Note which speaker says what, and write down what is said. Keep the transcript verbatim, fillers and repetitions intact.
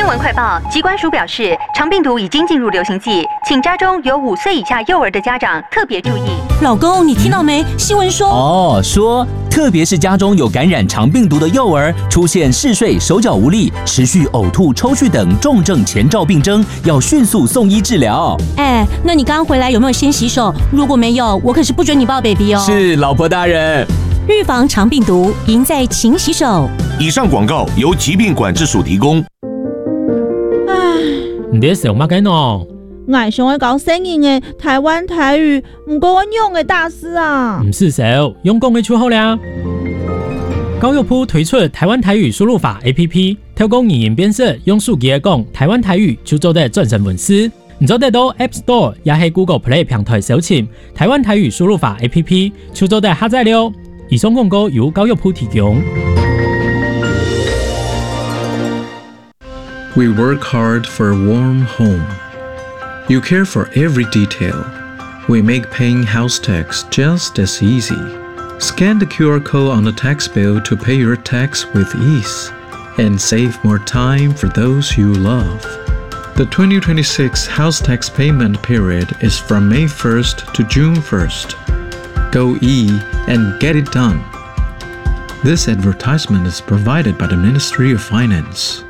Speaker 1: 闻快报，疾管署表示，肠病毒已经进入流行季，请家中有五岁以下幼儿的家长特别注意。
Speaker 2: 老公，你听到没？新闻说
Speaker 3: 哦，说特别是家中有感染肠病毒的幼儿，出现嗜睡、手脚无力、持续呕吐、抽搐等重症前兆病征，要迅速送医治疗。
Speaker 2: 哎，那你刚刚回来有没有先洗手？如果没有，我可是不准你抱 baby 哦。
Speaker 3: 是，老婆大人。
Speaker 2: 预防肠病毒，赢在勤洗手。
Speaker 4: 以上广告由疾病管制署提供。
Speaker 5: 你在想乜嘅喏？
Speaker 6: 我想要搞生意嘅台湾台语，唔过我用嘅大师啊。
Speaker 5: 唔是少，用講嘅就好啦。教育部推出台灣台語輸入法 A P P， 透過語言辨識，用手機嚟講台灣台語就做得轉成文字。你做得到 App Store 也係 Google Play 平台搜尋台灣台語輸入法 A P P， 就做得下載了。以上廣告由教育部提供。
Speaker 7: We work hard for a warm home. You care for every detail. We make paying house tax just as easy. Scan the Q R code on the tax bill to pay your tax with ease and save more time for those you love. The twenty twenty-six house tax payment period is from May first to June first. Go E and get it done. This advertisement is provided by the Ministry of Finance.